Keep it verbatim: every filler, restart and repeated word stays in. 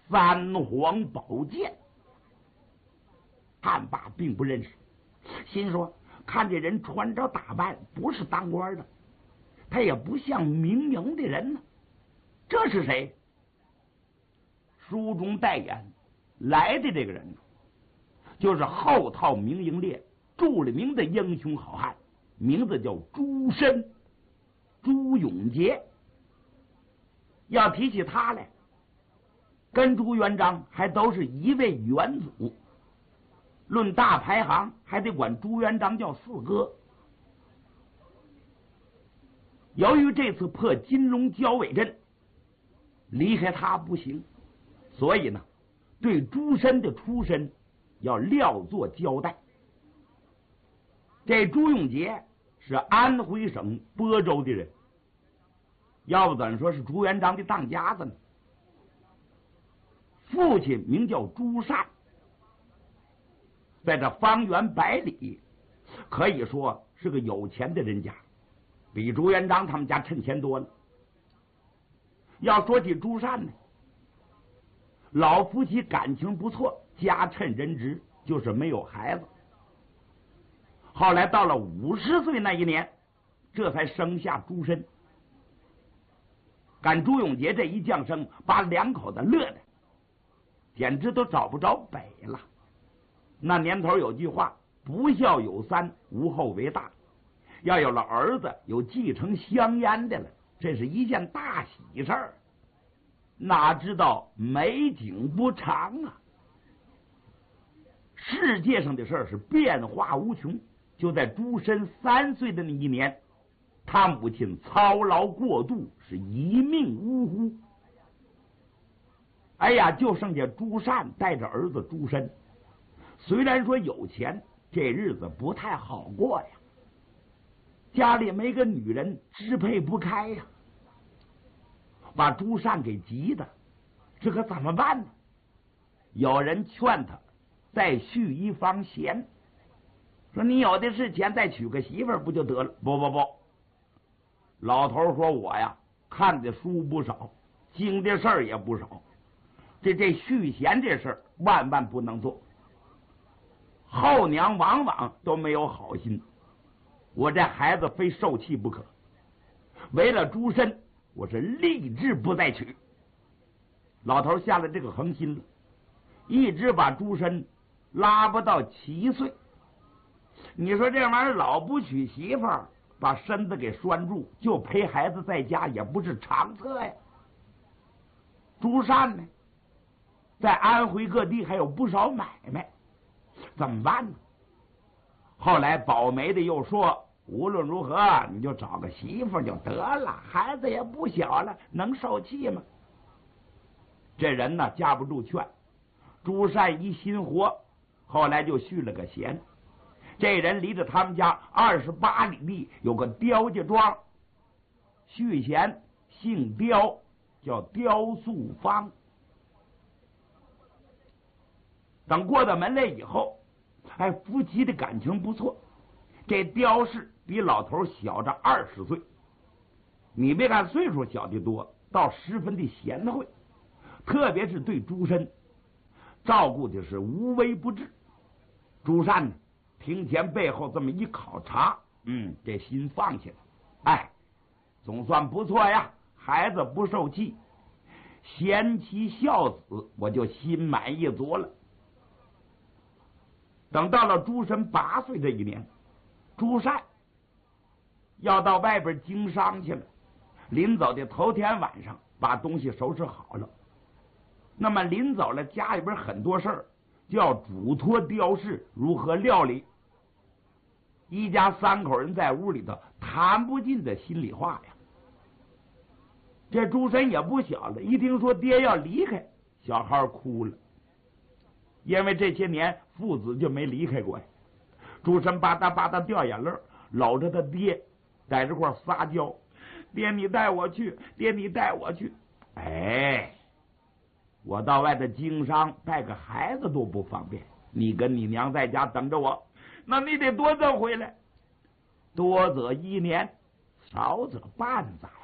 三皇宝剑。汉霸并不认识，心说看这人穿着打扮不是当官的，他也不像明营的人呢，这是谁？书中代言来的这个人就是后套明营列著了名的英雄好汉，名字叫朱深，朱永杰。要提起他来，跟朱元璋还都是一位元祖，论大排行还得管朱元璋叫四哥。由于这次破金龙交尾阵离开他不行，所以呢对朱深的出身要料作交代。这朱永杰是安徽省亳州的人，要不怎说是朱元璋的当家子呢？父亲名叫朱善，在这方圆百里可以说是个有钱的人家，比朱元璋他们家趁钱多了。要说起朱善呢，老夫妻感情不错，家趁人直，就是没有孩子。后来到了五十岁那一年，这才生下朱深。赶朱永杰这一降生，把两口子乐的简直都找不着北了。那年头有句话，不孝有三，无后为大。要有了儿子，有继承香烟的了，这是一件大喜事儿。哪知道美景不长啊！世界上的事儿是变化无穷。就在朱深三岁的那一年，他母亲操劳过度，是一命呜呼。哎呀，就剩下朱善带着儿子朱深。虽然说有钱，这日子不太好过呀，家里没个女人支配不开呀，把朱善给急的，这可怎么办呢？有人劝他再续一房闲，说你有的是钱，再娶个媳妇儿不就得了？不不不，老头说我呀看的书不少，经的事儿也不少，这这续弦这事儿万万不能做，后娘往往都没有好心，我这孩子非受气不可。为了朱深，我是立志不再娶。老头下了这个恒心了，一直把朱深拉不到七岁。你说这玩意儿老不娶媳妇儿，把身子给拴住，就陪孩子在家也不是长策呀。朱善呢，在安徽各地还有不少买卖，怎么办呢？后来保媒的又说，无论如何你就找个媳妇就得了，孩子也不小了，能受气吗？这人呢架不住劝，朱善一心活，后来就续了个弦。这人离着他们家二十八里地有个刁家庄，续弦姓刁，叫刁素芳。等过到门来以后，哎，夫妻的感情不错。这刁氏比老头小着二十岁，你别看岁数小的多，倒十分的贤惠，特别是对朱深照顾的是无微不至。朱善呢，庭前背后这么一考察，嗯，这心放下了，哎，总算不错呀，孩子不受气，贤妻孝子，我就心满意足了。等到了朱深八岁这一年，朱善要到外边经商去了，临走的头天晚上把东西收拾好了。那么临走了，家里边很多事儿就要嘱托刁氏如何料理。一家三口人在屋里头谈不尽的心里话呀。这朱深也不小了，一听说爹要离开，小孩哭了，因为这些年父子就没离开过呀。朱深吧嗒吧嗒掉眼泪，搂着他爹在这块撒娇，爹你带我去，爹你带我去。哎，我到外头经商，带个孩子都不方便，你跟你娘在家等着我，那你得多早回来？多则一年，少则半载